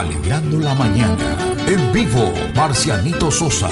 Alegrando la mañana. En vivo, Marcianito Sosa.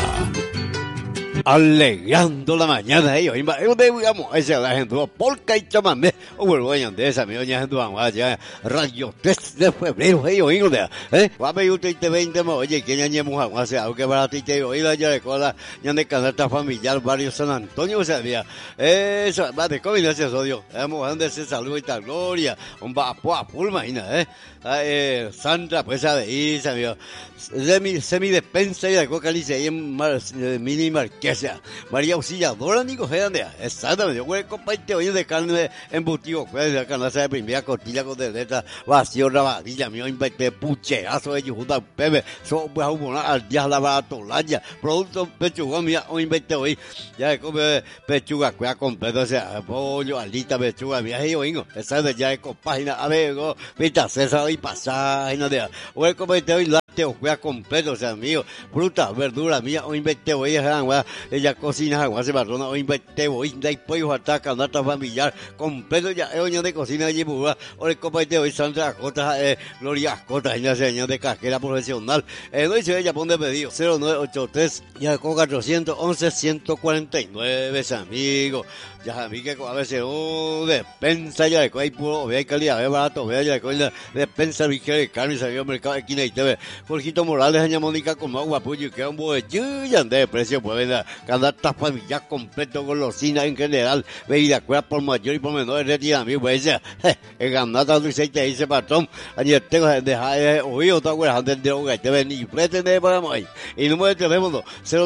Alegrando la mañana, ellos, yo digamos, esa la gente, polka y chamamé, o bueno, de esa, mi doña gente, vamos allá, radio 3 de febrero, ellos, va a ver usted 20, oye, que ya ni hemos hace algo que para ti te oído ya de cola, ya de canasta familiar, barrio San Antonio, o sea, eso, va de COVID, ese sodio, hemos de ese saludo y tal gloria, un vapo a pulma, Sandra, pues, a de Isa, semi despensa y de coca, dice ahí en mini marquesa, María Auxiliadora, Nico Gerandea, exactamente, yo voy a compartir hoy de carne embutido, pues, de canasta de primera costilla con deleta, vacío, rabadilla, mío, inverté pucherazo de Yujuta, Pepe, so, pues, al día la baratolaya, producto pechuga, mía, hoy inverté hoy, ya de come pechuga, cuida completo, o sea, pollo, alita, pechuga, mía, y oigo, exactamente, ya de compágina, a ver, pita, César y paságina de, voy a compartir hoy lácteo, cuida completo, o sea, mío, fruta, verdura, mía, hoy inverté hoy, ella cocina, agua, se barrona, hoy inverté hoy, de pollo, ataca, nata familiar, completo, ya, es de cocina, allí, hoy compartir hoy, Sandra Acota, Gloria Acota, ella señor de casquera profesional, no dice ella, pone pedido, 0983, ya con 411, 149, amigos, ya a mí que a veces, despensa, ya de hay puro, vea calidad, vea barato, vea ya de despensa, de carne, salió al mercado de esquina y TV, Jorgito Morales, doña Mónica, como agua, puyo, que es un bollillo, ya de precio, pues, venda, canasta familiar completo, golosina en general, bebida, cuera por mayor y por menor, retira, amigo, pues, el ganata, Luis, te dice, patrón, ayer tengo que dejar, oído, otra cuera, antes de hogar, te ven, ni pretende para morir, y número de teléfono,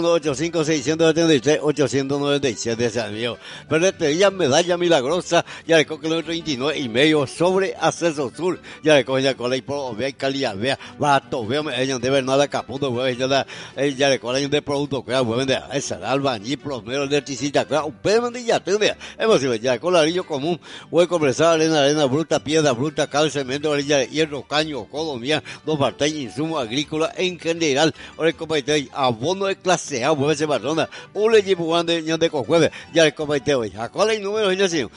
0985-677-897, amigo, Ferretería Medalla Milagrosa, ya le coge el 39 y medio sobre Acceso Sur, ya le coge ya con la por vea y calidad, vea, barato, vea, ellos de ver nada caputo, ya le coge de producto, que vende, esa, albañil, plomero, electricista, que un pedo de ya, es posible, ya con ladrillo común, voy a conversar, arena bruta, piedra bruta, cal, cemento, orilla de hierro, caño, colombia, dos partes, insumos agrícolas en general, ahora el comité, abono de clase A, mueve ese barrona, un le llevo de cojueve, ya el comité hoy, a cuál es el número,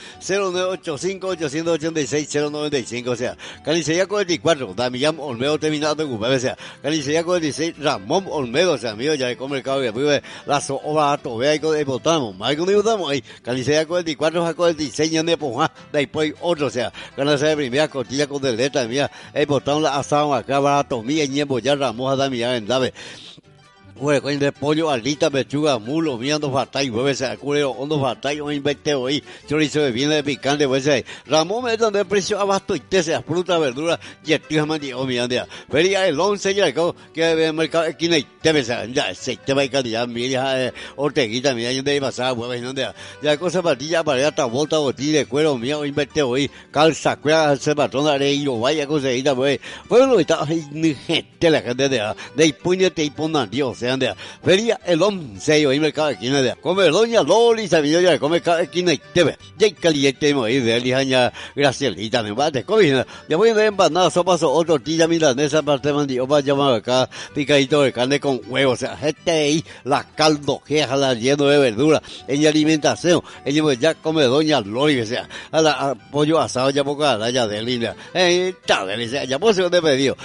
0985-886-096, o sea, Canicería 44, Damián Olmedo terminado de ocupar, o sea, Canicería 46, Ramón Olmedo, o sea, amigo, ya le come el cabo, vive la obra tovea y con el botamos, más con el botamos ahí, Canicería 44, 46, de Pojá, después otro, o sea, Canicería de primera, costilla con deleta, mía, el botón la asado acá, barato, mía, y ñembo, ya Ramón, Damián, en Dave. Bueno, con de pollo, alita, pechuga, mulo, miando fatay, hueves, cureo, hondo fatay, o inventeo hoy, chorizo de viene de picante, pues Ramón me donde el precio abasto y te sea fruta, verdura, y el tío mandi, o mi andea. Feria el 11 ya, que el mercado esquina y te ves, ya, se te va a calidad, mira, orteguita, mira, yo de pasar, hueves, no de, ya cosa patilla, para hasta volta, botilla de cuero, mío, o inventeo hoy, calza, cuera, se patrona, areillo, vaya cosita, pues, bueno, está, ni gente, la gente de puñete y ponan, Dios, feria el 11 y mercado esquina de come doña Loli sabía ya come cada esquina y te ve ya caliente y de lijaña Gracielita me va de comida ya voy a ver empanada sopa o tortilla milanesa parte mandi o va a llamar acá picadito de carne con huevos o sea este ahí la caldo queja la lleno de verdura en alimentación ella ya come doña Loli o sea a la pollo asado ya poca ya de linda está delicia ya pues se te pedido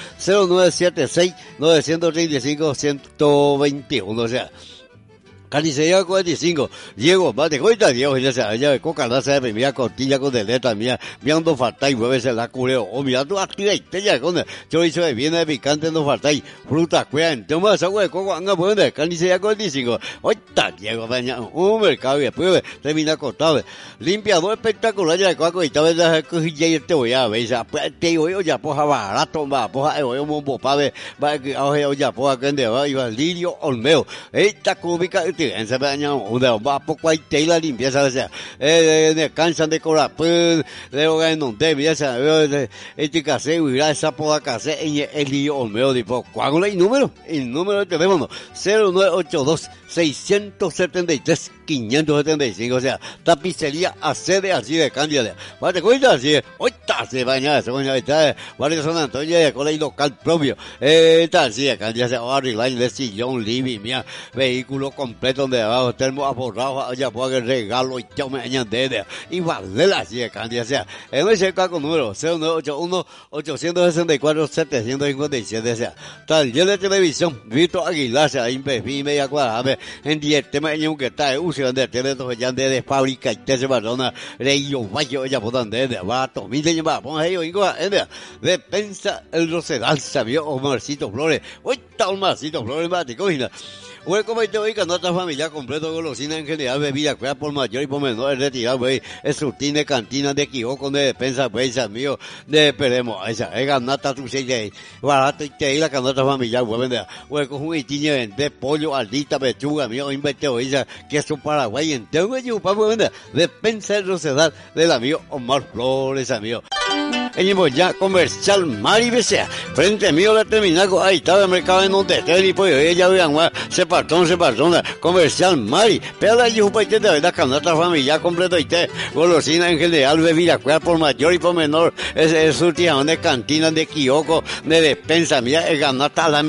0976 935 121, o sea, Carnicería 45, Diego, bate cuenta, Diego, ya sea, allá de coca, raza de primera costilla con deleta, mía, mirando faltay, mueves la cureo, o mirando activa y tella, con chorizo de viene de picante, no faltay, fruta, cuea, entonces, agua de coco, anga, bueno, Carnicería 45, oita, Diego, baña, un mercado y después termina cortado, limpiador espectacular, ya de coco, y tal vez la cojilla y te voy a ver, te digo, ya, poja barato, va, poja, yo, mombo, pave, va, ya, poja, que ande, va, iba, Lirio Olmeo, esta cúbica, en ese año una va poco hay tela limpieza o sea cansan de cobrar pues de hogar no debe ya sabe este casero y esa poda casero en el lío Olmeo tipo ¿cuál es el número de teléfono 0982 673 575 o sea tapicería accede así de Cándida ¿te cuenta así ahorita se baña se baña está barrio San Antonio de colegio local propio está así de Cándida se va a arreglar de sillón living mía vehículo completo meto de abajo, termo aborrado, ya puedo que regalo y yo me añade, y vale la chica, cantidad, o sea, en ese caso número 0981-864-757, o sea, tal, yo de televisión, Víctor Aguilar, o sea, impefi, media cuadra, en 10 temas, en un que está, usan de teleto, ya de fábrica, y te se perdona, reyo, vaya, ya puedan de abajo, mire, ya va, ponga ello, y de pensa el Rosedal, sabía, Omarcito Flores, hoy está Omarcito Flores, Maticógina. Bueno, como te oiga, nuestra familia completo, golosina en general, bebida, cuida por mayor y por menor, retirado, güey, es surtín de cantina, de quijoco, de despensa, güey, mío, de peremos, esa, es ganata, tu se barato, y te la canasta familiar, güey, güey, con un itiño de pollo, aldita, pechuga, mío, inventeo, esa, queso paraguay, entero, güey, güey, despensa el Rosedal del amigo Omar Flores, amigo. Venimos ya comercial Mari Besea. Frente mío la terminal, ahí estaba el mercado en donde esté y pues ella vean se partón, comercial Mari. Pero la yupa y te de la canasta familiar completo y te golosina en general, bebida, cuál por mayor y por menor, es últimamente cantina de quijoco, de despensa, mía, es ganata la